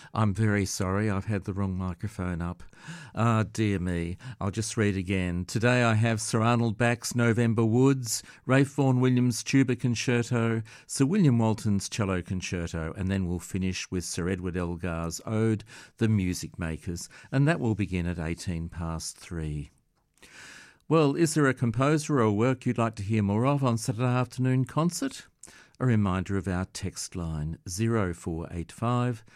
I'm very sorry, I've had the wrong microphone up. Ah, dear me. I'll just read again. Today I have Sir Arnold Bax' November Woods, Ralph Vaughan Williams' Tuba Concerto, Sir William Walton's Cello Concerto, and then we'll finish with Sir Edward Elgar's Ode, The Music Makers, and that will begin at 3:18. Well, is there a composer or work you'd like to hear more of on Saturday afternoon concert? A reminder of our text line 0485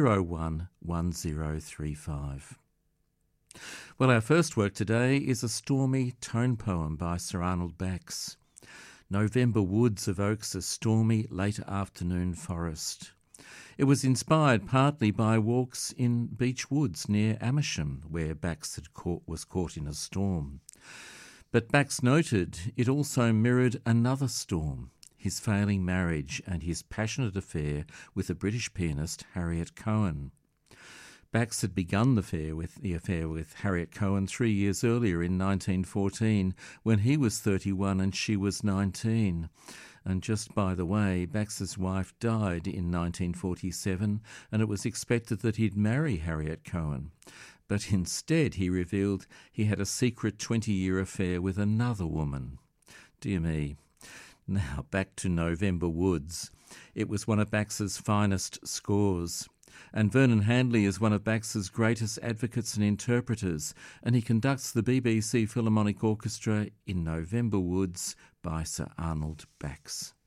011035. Well, our first work today is a stormy tone poem by Sir Arnold Bax. November Woods evokes a stormy late afternoon forest. It was inspired partly by walks in beech woods near Amersham, where Bax was caught in a storm. But Bax noted it also mirrored another storm, his failing marriage and his passionate affair with the British pianist Harriet Cohen. Bax had begun the affair with Harriet Cohen 3 years earlier in 1914, when he was 31 and she was 19. And just by the way, Bax's wife died in 1947, and it was expected that he'd marry Harriet Cohen. But instead he revealed he had a secret 20-year affair with another woman. Dear me. Now, back to November Woods. It was one of Bax's finest scores. And Vernon Handley is one of Bax's greatest advocates and interpreters, and he conducts the BBC Philharmonic Orchestra in November Woods by Sir Arnold Bax.